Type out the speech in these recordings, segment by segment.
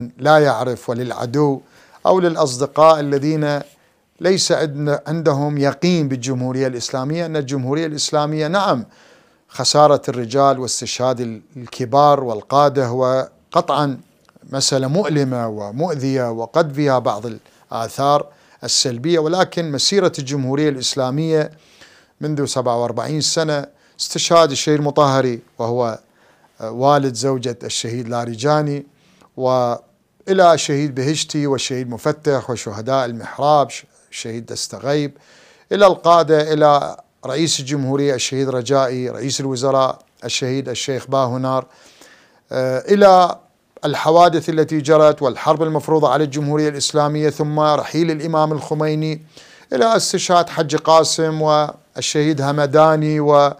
لا يعرف وللعدو أو للأصدقاء الذين ليس عندهم يقين بالجمهورية الإسلامية أن الجمهورية الإسلامية نعم خسارة الرجال واستشهاد الكبار والقادة هو قطعا مسألة مؤلمة ومؤذية وقد فيها بعض الآثار السلبية، ولكن مسيرة الجمهورية الإسلامية منذ 47 سنة، استشهاد الشهيد المطهري وهو والد زوجة الشهيد لارجاني، وإلى الشهيد بهشتي والشهيد مفتح وشهداء المحراب الشهيد دستغيب، إلى القادة، إلى رئيس الجمهورية الشهيد رجائي، رئيس الوزراء الشهيد الشيخ باهنار، إلى الحوادث التي جرت والحرب المفروضة على الجمهورية الإسلامية، ثم رحيل الإمام الخميني، إلى استشهاد حج قاسم والشهيد همداني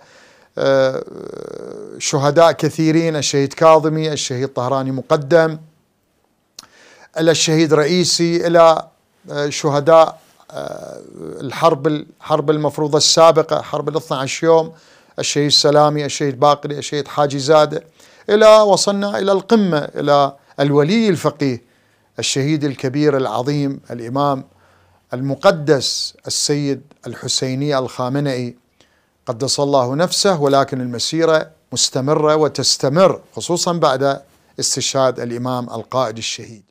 وشهداء كثيرين، الشهيد كاظمي، الشهيد طهراني مقدم، إلى الشهيد رئيسي، إلى شهداء الحرب المفروضة السابقة، حرب 12 يوم، الشهيد سلامي، الشهيد باقري، الشهيد حاجي زادة، إلى وصلنا إلى القمة، إلى الولي الفقيه الشهيد الكبير العظيم الإمام المقدس السيد الحسيني الخامنئي قدس الله نفسه. ولكن المسيرة مستمرة وتستمر، خصوصا بعد استشهاد الإمام القائد الشهيد.